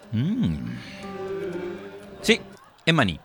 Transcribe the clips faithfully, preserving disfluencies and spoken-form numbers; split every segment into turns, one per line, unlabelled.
Mm. Sí, es maní.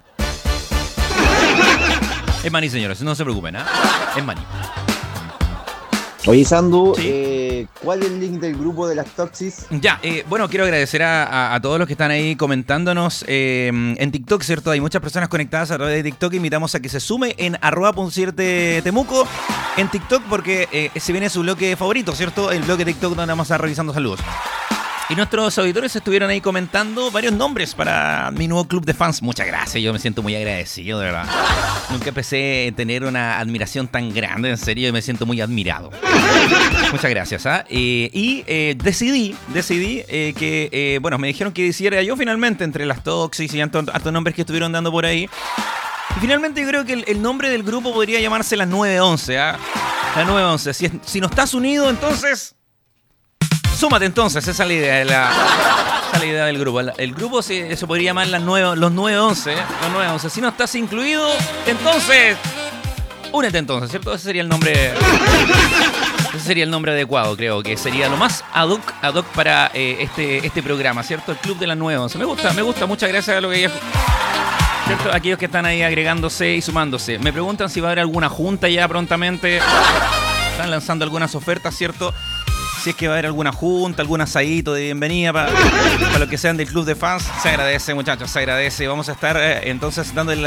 Es maní, señores, no se preocupen, ¿ah? ¿eh? Es maní.
Oye, Sandu,
Sí.
eh, ¿cuál es el link del grupo de las Toxis?
Ya, eh, bueno, quiero agradecer a, a, a todos los que están ahí comentándonos eh, en TikTok, ¿cierto? Hay muchas personas conectadas a través de TikTok. Invitamos a que se sume en arroba puncierte temuco en TikTok porque eh, ese viene su bloque favorito, ¿cierto? El bloque TikTok donde vamos a estar revisando saludos. Y nuestros auditores estuvieron ahí comentando varios nombres para mi nuevo club de fans. Muchas gracias, yo me siento muy agradecido, de verdad. Nunca pensé en tener una admiración tan grande, en serio, y me siento muy admirado. Muchas gracias, ¿ah? ¿eh? Y eh, decidí, decidí eh, que, eh, bueno, me dijeron que hiciera yo finalmente entre las Toxis y hartos nombres que estuvieron dando por ahí. Y finalmente yo creo que el, el nombre del grupo podría llamarse las nueve once, ¿ah? La nueve once. Si, si no estás unido, entonces... Súmate entonces, esa es la idea, de la, esa es la idea del grupo. El, el grupo se, se podría llamar las nueve, los nueve once, ¿eh? Los nueve once. Si no estás incluido, entonces... Únete entonces, ¿cierto? Ese sería el nombre... Ese sería el nombre adecuado, creo, que sería lo más ad hoc, ad hoc para eh, este, este programa, ¿cierto? El Club de las nueve once. Me gusta, me gusta. Muchas gracias a lo que ya... ¿Cierto? Aquellos que están ahí agregándose y sumándose. Me preguntan si va a haber alguna junta ya prontamente. Están lanzando algunas ofertas, ¿cierto? Si es que va a haber alguna junta, algún asadito de bienvenida para, para los que sean del club de fans, se agradece, muchachos, se agradece. Vamos a estar eh, entonces dándole la